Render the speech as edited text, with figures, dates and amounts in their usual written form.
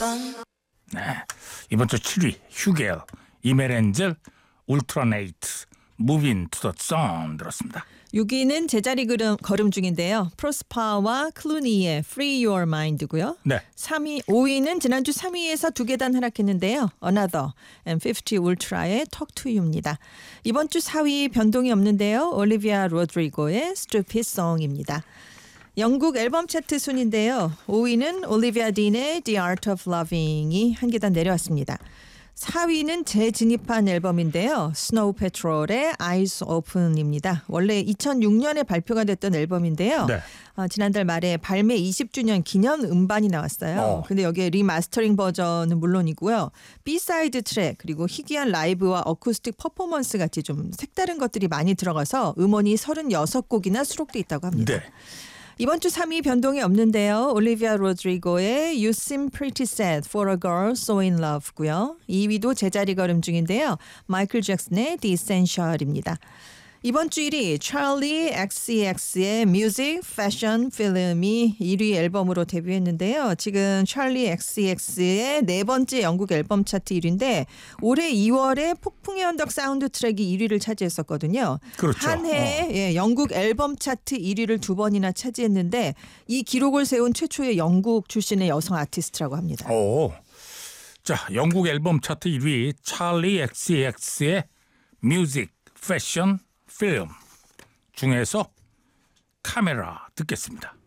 네, 이번 주 7위 휴겔, 이메렌젤, 울트라네이트, 무빈 투 더 선 들었습니다. 6위는 제자리 걸음 중인데요. 프로스파와 클루니의 Free Your Mind고요. 네. 5위는 지난주 3위에서 2계단 하락했는데요. Another and 50 Ultra의 Talk to You입니다. 이번 주 4위 변동이 없는데요. 올리비아 로드리고의 Stupid Song입니다. 영국 앨범 차트 순인데요. 5위는 올리비아 딘의 The Art of Loving이 한 계단 내려왔습니다. 4위는 재진입한 앨범인데요. 스노우 패트롤의 Eyes Open입니다. 원래 2006년에 발표가 됐던 앨범인데요. 네. 지난달 말에 발매 20주년 기념 음반이 나왔어요. 근데 여기에 리마스터링 버전은 물론이고요. B-사이드 트랙 그리고 희귀한 라이브와 어쿠스틱 퍼포먼스 같이 좀 색다른 것들이 많이 들어가서 음원이 36곡이나 수록돼 있다고 합니다. 네. 이번 주 3위 변동이 없는데요. 올리비아 로드리고의 You Seem Pretty Sad for a Girl So in Love고요. 2위도 제자리 걸음 중인데요. 마이클 잭슨의 The Essential입니다. 이번 주 1위 찰리 XCX의 Music, Fashion, Film이 1위 앨범으로 데뷔했는데요. 지금 찰리 XCX의 네 번째 영국 앨범 차트 1위인데 올해 2월에 폭풍의 언덕 사운드 트랙이 1위를 차지했었거든요. 그렇죠. 한 해에 영국 앨범 차트 1위를 2번이나 차지했는데 이 기록을 세운 최초의 영국 출신의 여성 아티스트라고 합니다. 오. 자, 영국 앨범 차트 1위 찰리 XCX의 뮤직, 패션, 필름 중에서 카메라 듣겠습니다.